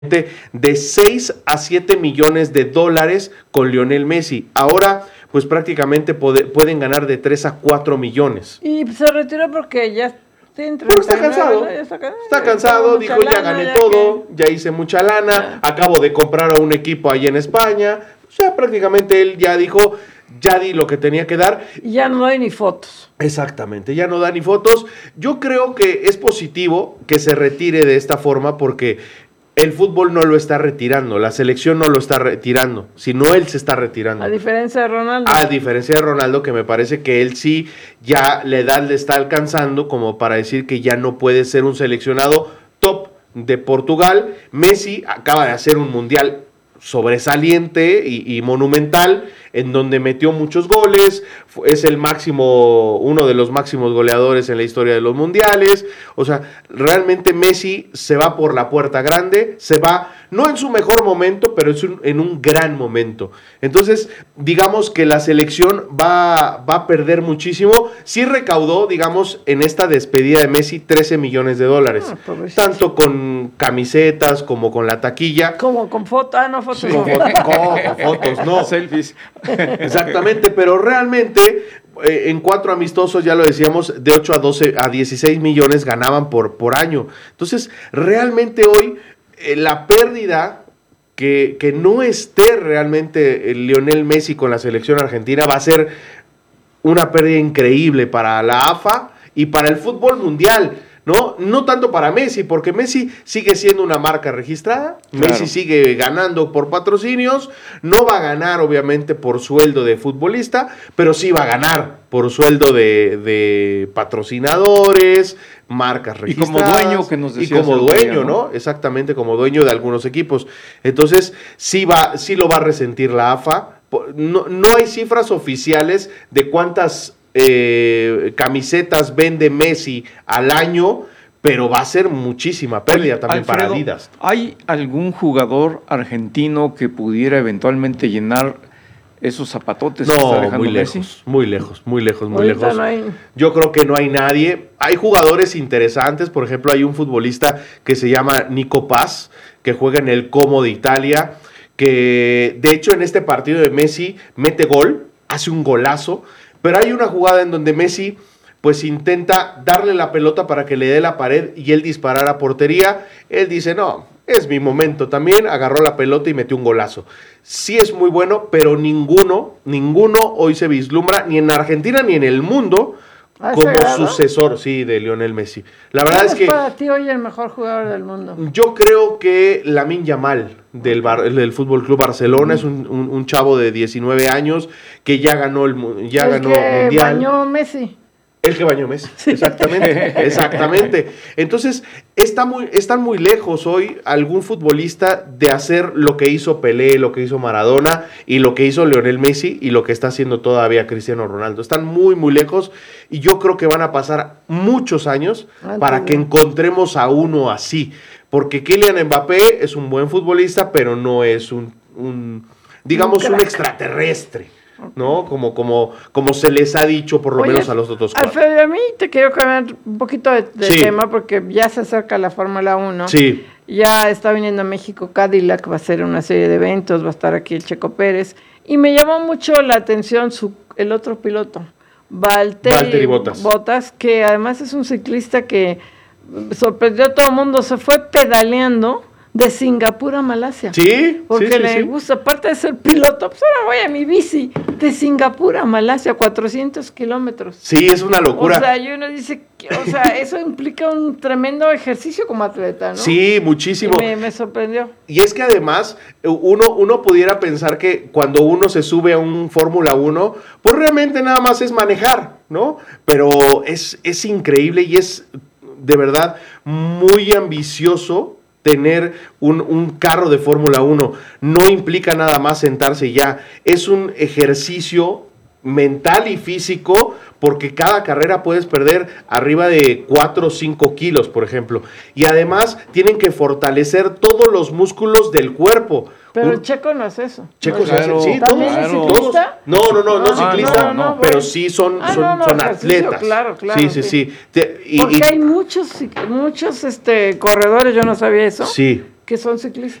de 6 a 7 millones de dólares con Lionel Messi. Ahora, pues prácticamente pueden ganar de 3 a 4 millones. Y se retiró porque ya porque está cansado. Está cansado, dijo, ya gané todo, ya hice mucha lana, acabo de comprar a un equipo ahí en España. O sea, prácticamente él ya dijo, ya di lo que tenía que dar. Y ya no hay ni fotos. Exactamente, ya no da ni fotos. Yo creo que es positivo que se retire de esta forma porque el fútbol no lo está retirando, la selección no lo está retirando, sino él se está retirando. A diferencia de Ronaldo. A diferencia de Ronaldo, que me parece que él sí ya la edad le está alcanzando como para decir que ya no puede ser un seleccionado top de Portugal. Messi acaba de hacer un mundial sobresaliente y monumental, en donde metió muchos goles, es uno de los máximos goleadores en la historia de los mundiales. O sea, realmente Messi se va por la puerta grande, se va, no en su mejor momento, pero en un gran momento. Entonces, digamos que la selección va a perder muchísimo. Sí recaudó, digamos, en esta despedida de Messi, 13 millones de dólares. Tanto con camisetas como con la taquilla. Como con fotos, no fotos. Sí, con fotos, no. Selfies. Exactamente, pero realmente en 4 amistosos, ya lo decíamos, de 8 a 16 millones ganaban por año. Entonces, realmente hoy la pérdida que no esté realmente Lionel Messi con la selección argentina va a ser una pérdida increíble para la AFA y para el fútbol mundial. No tanto para Messi, porque Messi sigue siendo una marca registrada, claro. Messi sigue ganando por patrocinios, no va a ganar obviamente por sueldo de futbolista, pero sí va a ganar por sueldo de patrocinadores, marcas registradas. Y como dueño, que nos decías. Y como dueño, ¿no? Exactamente, como dueño de algunos equipos. Entonces, sí lo va a resentir la AFA. No hay cifras oficiales de cuántas camisetas vende Messi al año, pero va a ser muchísima pérdida también, Alfredo, para Adidas. ¿Hay algún jugador argentino que pudiera eventualmente llenar esos zapatotes que está dejando Messi? Muy lejos. No hay. Yo creo que no hay nadie. Hay jugadores interesantes, por ejemplo, hay un futbolista que se llama Nico Paz, que juega en el Como de Italia, que de hecho en este partido de Messi mete gol, hace un golazo. Pero hay una jugada en donde Messi pues intenta darle la pelota para que le dé la pared y él disparar a portería. Él dice, no, es mi momento también, agarró la pelota y metió un golazo. Sí es muy bueno, pero ninguno hoy se vislumbra, ni en Argentina ni en el mundo, como sucesor, sí, de Lionel Messi. La verdad es que para ti hoy el mejor jugador del mundo? Yo creo que Lamine Yamal del Fútbol Club Barcelona es un chavo de 19 años que ya ganó mundial. Bañó Messi. El que bañó Messi, sí. Exactamente. Entonces, están muy lejos hoy algún futbolista de hacer lo que hizo Pelé, lo que hizo Maradona y lo que hizo Lionel Messi y lo que está haciendo todavía Cristiano Ronaldo. Están muy, muy lejos y yo creo que van a pasar muchos años para que encontremos a uno así. Porque Kylian Mbappé es un buen futbolista, pero no es un extraterrestre. ¿No? Como se les ha dicho por lo menos a los otros cuatro. Alfredo, a mí te quiero cambiar un poquito de tema porque ya se acerca la Fórmula 1. Sí. Ya está viniendo a México Cadillac, va a hacer una serie de eventos, va a estar aquí el Checo Pérez. Y me llamó mucho la atención el otro piloto, Valtteri Bottas, que además es un ciclista que sorprendió a todo el mundo, se fue pedaleando de Singapur a Malasia. Sí. Porque le gusta, aparte de ser piloto, pues ahora voy a mi bici, de Singapur a Malasia, 400 kilómetros. Sí, es una locura. O sea, y uno dice, eso implica un tremendo ejercicio como atleta, ¿no? Sí, muchísimo. Me sorprendió. Y es que además, uno pudiera pensar que cuando uno se sube a un Fórmula 1, pues realmente nada más es manejar, ¿no? Pero es increíble y es de verdad muy ambicioso tener un carro de Fórmula 1. No implica nada más sentarse y ya. Es un ejercicio mental y físico porque cada carrera puedes perder arriba de 4 o 5 kilos, por ejemplo. Y además tienen que fortalecer todos los músculos del cuerpo. Pero el Checo no es eso. Checo se hace, sí, ¿también es ciclista? No ciclista, pero sí son atletas. Claro. Sí. Porque hay muchos corredores, yo no sabía eso. Sí. que son ciclistas.